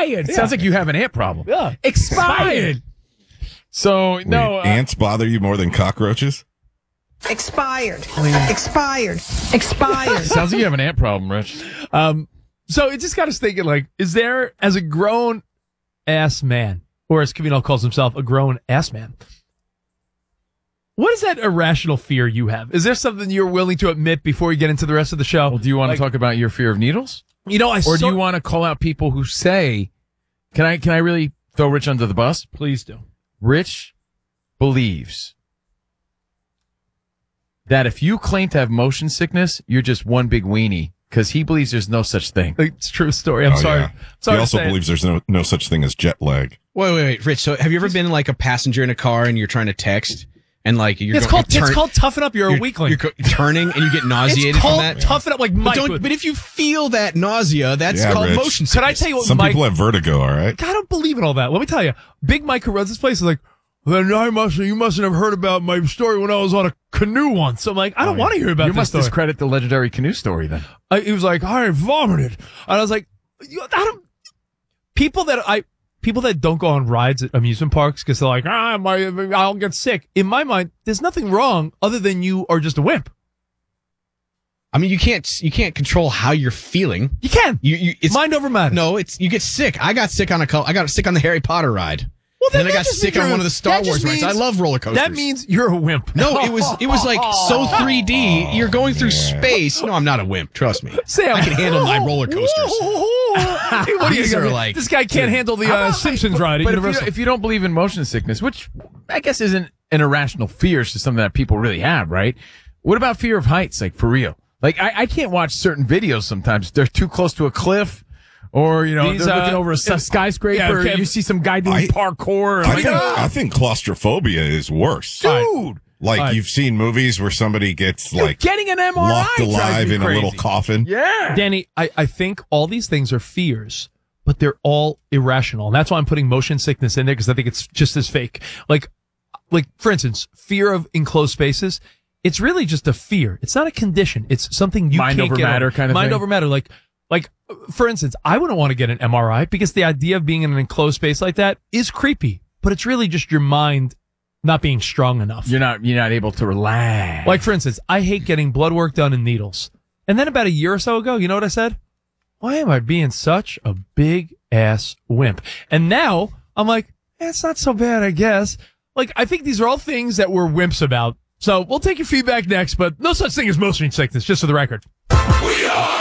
Expired. Yeah. Sounds like you have an ant problem. Yeah. Expired. So, no. Wait, ants bother you more than cockroaches? Expired. Expired. Expired. Sounds like you have an ant problem, Rich. So it just got us thinking, like, is there, as a grown-ass man, or as Cavino calls himself, a grown-ass man, what is that irrational fear you have? Is there something you're willing to admit before you get into the rest of the show? Well, do you want to talk about your fear of needles? You know, Or do you want to call out people who say, can I really throw Rich under the bus? Please do. Rich believes that if you claim to have motion sickness, you're just one big weenie, because he believes there's no such thing. It's a true story. I'm sorry. Yeah. Sorry He also to say it. believes there's no such thing as jet lag. Wait, Rich. So have you ever been like a passenger in a car and you're trying to text and like you're It's called toughen up. You're a weakling. You're turning and you get nauseated It's called from that. toughen up, like But, Mike. but if you feel that nausea, that's Yeah, called Rich. motion sickness. Could I tell you what Some Mike? people have vertigo, all right? I don't believe in all that. Let me tell you, Big Mike, who runs this place, is like, well, you mustn't have heard about my story when I was on a canoe once. I'm like, I don't want to hear about You this must story. discredit the legendary canoe story then. He was like, I vomited, and I was like, people that don't go on rides at amusement parks because they're like, I'll get sick. In my mind, there's nothing wrong other than you are just a wimp. I mean, you can't control how you're feeling. You can. It's mind over matter. No, you get sick. I got sick on the Harry Potter ride. Well, then I got sick on one of the Star Wars rides. I love roller coasters. That means you're a wimp. No, it was like so 3D. You're going through space. No, I'm not a wimp. Trust me. Sam, I can handle my roller coasters. What are These you are like- this guy can't handle the Simpsons ride at But Universal. if you don't believe in motion sickness, which I guess isn't an irrational fear, it's just something that people really have, right? What about fear of heights, like for real? Like I can't watch certain videos sometimes. They're too close to a cliff. Or, they're looking over a skyscraper. yeah, okay. You see some guy doing parkour. I think claustrophobia is worse. Dude. Like you've seen movies where somebody gets like getting an MRI locked drives alive me in a crazy. little coffin. Yeah. Danny, I think all these things are fears, but they're all irrational. And that's why I'm putting motion sickness in there, because I think it's just as fake. Like, for instance, fear of enclosed spaces. It's really just a fear. It's not a condition. It's something you Mind can't over get matter over. kind of Mind thing? over matter. Like, for instance, I wouldn't want to get an MRI because the idea of being in an enclosed space like that is creepy, but it's really just your mind not being strong enough. You're not able to relax. Like, for instance, I hate getting blood work done in needles. And then about a year or so ago, you know what I said? Why am I being such a big ass wimp? And now I'm like, it's not so bad, I guess. Like, I think these are all things that we're wimps about. So we'll take your feedback next, but no such thing as motion sickness, just for the record. We are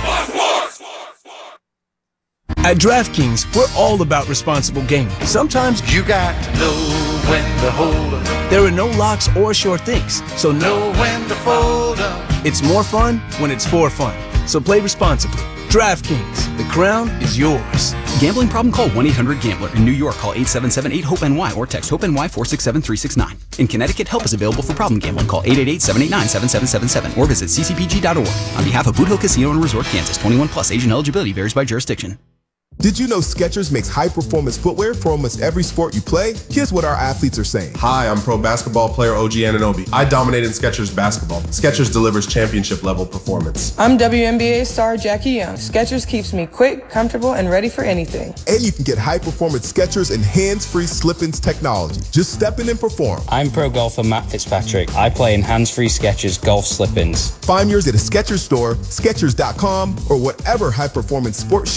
At DraftKings, we're all about responsible gaming. Sometimes You got to know when to hold up, there are no locks or sure things, so know when to fold up. it's more fun when it's for fun. So play responsibly. DraftKings, the crown is yours. Gambling problem? Call 1-800-GAMBLER. In New York, call 877-8-HOPE-NY or text HOPE-NY 467-369. In Connecticut, help is available for problem gambling. Call 888-789-7777 or visit ccpg.org. On behalf of Boot Hill Casino and Resort, Kansas, 21 plus. Age and eligibility varies by jurisdiction. Did you know Skechers makes high-performance footwear for almost every sport you play? Here's what our athletes are saying. Hi, I'm pro basketball player OG Anunoby. I dominate in Skechers basketball. Skechers delivers championship-level performance. I'm WNBA star Jackie Young. Skechers keeps me quick, comfortable, and ready for anything. And you can get high-performance Skechers and hands-free slip-ins technology. Just step in and perform. I'm pro golfer Matt Fitzpatrick. I play in hands-free Skechers golf slip-ins. Find yours at a Skechers store, Skechers.com, or whatever high-performance sports.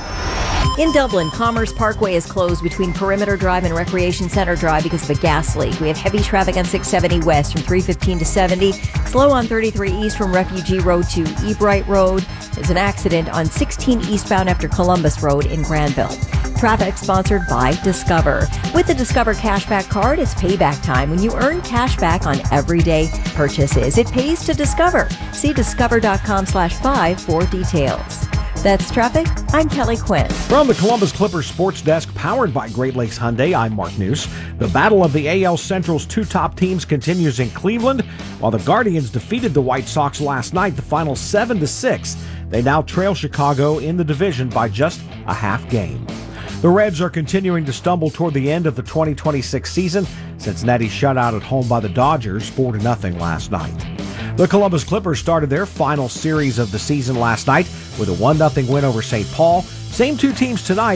In Dublin, Commerce Parkway is closed between Perimeter Drive and Recreation Center Drive because of a gas leak. We have heavy traffic on 670 West from 315 to 70. Slow on 33 East from Refugee Road to Ebright Road. There's an accident on 16 eastbound after Columbus Road in Granville. Traffic sponsored by Discover. With the Discover Cashback Card, it's payback time when you earn cash back on everyday purchases. It pays to Discover. See discover.com/5 for details. That's traffic. I'm Kelly Quinn. From the Columbus Clippers Sports Desk, powered by Great Lakes Hyundai, I'm Mark News. The battle of the AL Central's two top teams continues in Cleveland. While the Guardians defeated the White Sox last night, the final 7-6. They now trail Chicago in the division by just a half game. The Reds are continuing to stumble toward the end of the 2026 season. Cincinnati shut out at home by the Dodgers 4-0 last night. The Columbus Clippers started their final series of the season last night with a 1-0 win over St. Paul. Same two teams tonight.